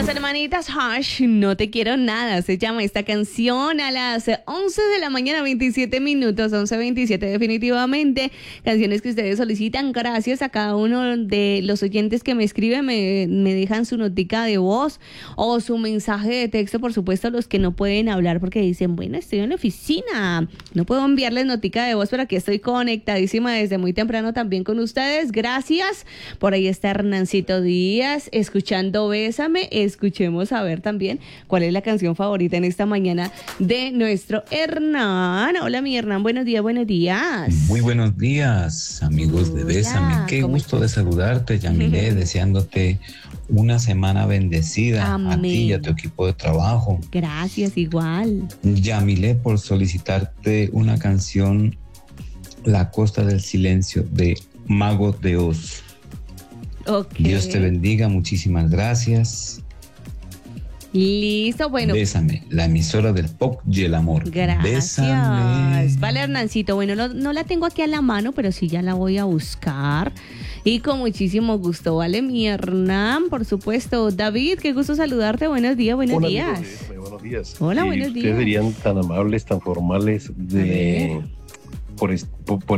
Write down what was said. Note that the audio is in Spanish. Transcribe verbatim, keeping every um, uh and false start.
las hermanitas Hush, No te quiero nada, se llama esta canción a las once de la mañana, veintisiete minutos, once veintisiete definitivamente, canciones que ustedes solicitan. Gracias a cada uno de los oyentes que me escriben, me, me dejan su notica de voz o su mensaje de texto, por supuesto los que no pueden hablar porque dicen, bueno, estoy en la oficina, no puedo enviarles notica de voz, pero aquí estoy conectadísima desde muy temprano también con ustedes. Gracias. Por ahí está Hernancito Díaz, escuchando Bésame. Escuchemos a ver también cuál es la canción favorita en esta mañana de nuestro Hernán. Hola, mi Hernán, buenos días, buenos días. Muy buenos días, amigos de Bésame. Qué gusto de saludarte, Yamile, deseándote una semana bendecida. Amén. A ti y a tu equipo de trabajo. Gracias, igual. Yamile, por solicitarte una canción, La Costa del Silencio, de Mago de Oz. Okay. Dios te bendiga, muchísimas gracias. Listo, bueno. Bésame, la emisora del pop y el amor. Gracias. Bésame. Vale, Hernancito, bueno, no, no la tengo aquí a la mano, pero sí ya la voy a buscar. Y con muchísimo gusto, ¿vale? Mi Hernán, por supuesto. David, qué gusto saludarte. Buenos días, buenos Hola, días. Amigos, muy buenos días. Hola, sí, buenos días. Ustedes serían tan amables, tan formales de... Por, por, por